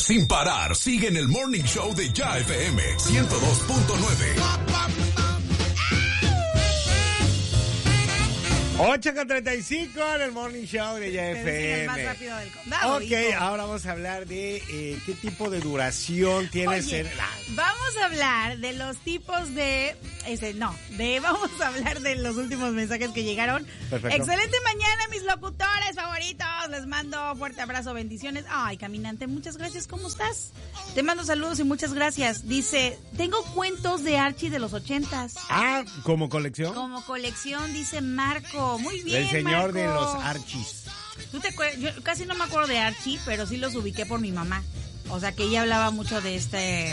sin parar, sigue en el Morning Show de Ya FM 102.9. 8:35 en el Morning Show de Ya FM. El más rápido del condado. Ok, ahora vamos a hablar de qué tipo de duración tiene ser. Vamos a hablar de los tipos de... vamos a hablar de los últimos mensajes que llegaron. Perfecto. Excelente mañana, mis locutores favoritos. Les mando fuerte abrazo, bendiciones. Ay, caminante, muchas gracias. ¿Cómo estás? Te mando saludos y muchas gracias. Dice, tengo cuentos de Archie de los 80s. Ah, ¿como colección? Como colección, dice Marco. Muy bien, El señor Marco. de los Archies. ¿Tú te acuerdas? Yo casi no me acuerdo de Archie, pero sí los ubiqué por mi mamá. O sea, que ella hablaba mucho de este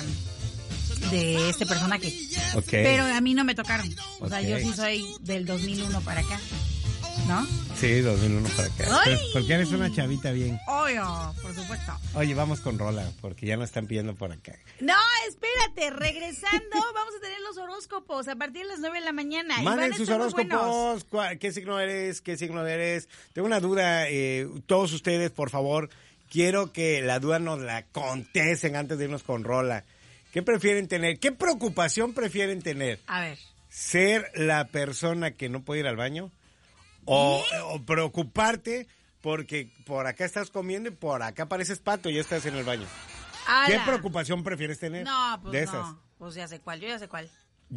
personaje. Okay. Pero a mí no me tocaron. O sea, Okay. yo sí soy del 2001 para acá. ¿No? Sí, 2001 para acá. ¡Ay! Porque eres una chavita bien. Obvio, por supuesto. Oye, vamos con rola, porque ya nos están pidiendo por acá. No, espérate, regresando, vamos a tener los horóscopos a partir de las 9 de la mañana. Manden y van a sus estar muy buenos. horóscopos. ¿Qué signo eres? ¿Qué signo eres? Tengo una duda. Todos ustedes, por favor, quiero que la duda nos la contesten antes de irnos con rola. ¿Qué prefieren tener? ¿Qué preocupación prefieren tener? A ver. ¿Ser la persona que no puede ir al baño? O preocuparte porque por acá estás comiendo y por acá pareces pato y ya estás en el baño. ¡Hala! ¿Qué preocupación prefieres tener? No, pues de esas? no. Pues ya sé cuál, yo ya sé cuál.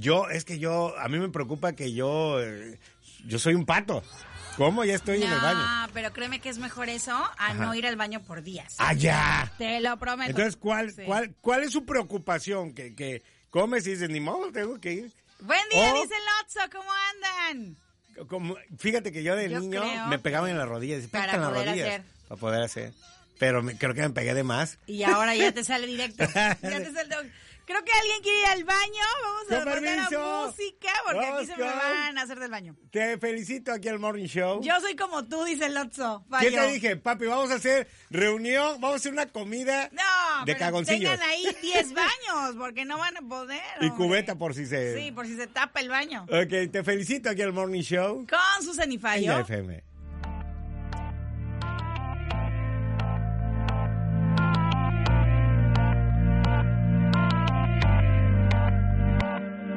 A mí me preocupa que yo soy un pato. ¿Cómo? Ya estoy en el baño. No, pero créeme que es mejor eso a no ir al baño por días. ¡Ah, ya! Te lo prometo. Entonces, Sí. ¿cuál es su preocupación? Que comes y dices, ni modo, tengo que ir. Buen día, O- dice Lotso, ¿cómo andan? Fíjate que yo de Yo niño creo me pegaban en las rodillas. para en las poder rodillas. hacer. Para poder hacer. Pero creo que me pegué de más. Y ahora ya te sale directo. Creo que alguien quiere ir al baño. Vamos a Con poner permiso. música porque Vamos aquí se me con- van a hacer del baño. Te felicito aquí al Morning Show. Yo soy como tú, dice Lotso. ¿Qué te dije, papi? Vamos a hacer reunión, vamos a hacer una comida No, de pero cagoncillos. tengan ahí 10 baños porque no van a poder. Y hombre. cubeta por si se... Sí, por si se tapa el baño. Ok, te felicito aquí al Morning Show. Con Susan y En Fallo. FM.